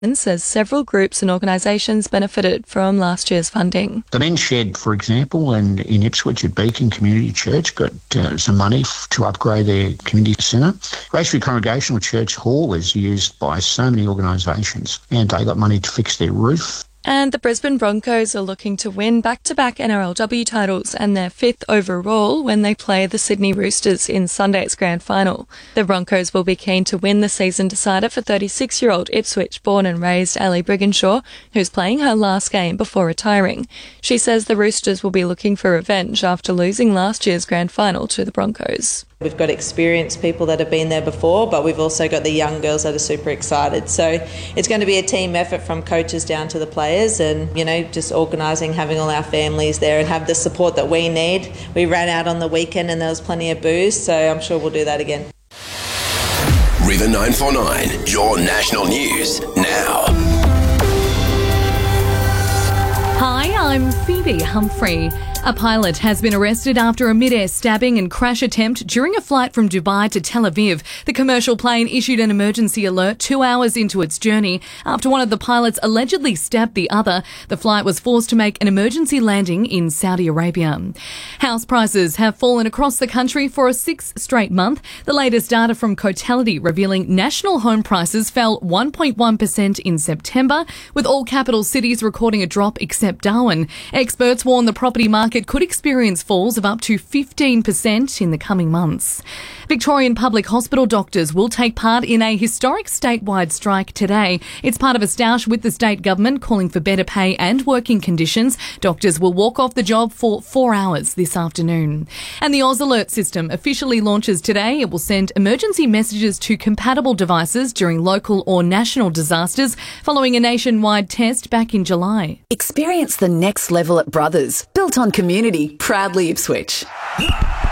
and says several groups and organisations benefited from last year's funding. The Men's Shed, for example, and in Ipswich at Beacon Community Church got some money to upgrade their community centre. Graceview Congregational Church Hall is used by so many organisations, and they got money to fix their roof. And the Brisbane Broncos are looking to win back-to-back NRLW titles and their 5th overall when they play the Sydney Roosters in Sunday's grand final. The Broncos will be keen to win the season decider for 36-year-old Ipswich-born and raised Ellie Brigginshaw, who's playing her last game before retiring. She says the Roosters will be looking for revenge after losing last year's grand final to the Broncos. We've got experienced people that have been there before, but we've also got the young girls that are super excited. So it's going to be a team effort from coaches down to the players and, just organising, having all our families there and have the support that we need. We ran out on the weekend and there was plenty of booze, so I'm sure we'll do that again. River 949, your national news now. Hi, I'm Phoebe Humphrey. A pilot has been arrested after a mid-air stabbing and crash attempt during a flight from Dubai to Tel Aviv. The commercial plane issued an emergency alert 2 hours into its journey after one of the pilots allegedly stabbed the other. The flight was forced to make an emergency landing in Saudi Arabia. House prices have fallen across the country for a 6th straight month. The latest data from Cotality revealing national home prices fell 1.1% in September, with all capital cities recording a drop except Darwin. Experts warn the property market could experience falls of up to 15% in the coming months. Victorian public hospital doctors will take part in a historic statewide strike today. It's part of a stoush with the state government calling for better pay and working conditions. Doctors will walk off the job for 4 hours this afternoon. And the Oz Alert system officially launches today. It will send emergency messages to compatible devices during local or national disasters following a nationwide test back in July. Experience the next level at Brothers, built on community, proudly Ipswich.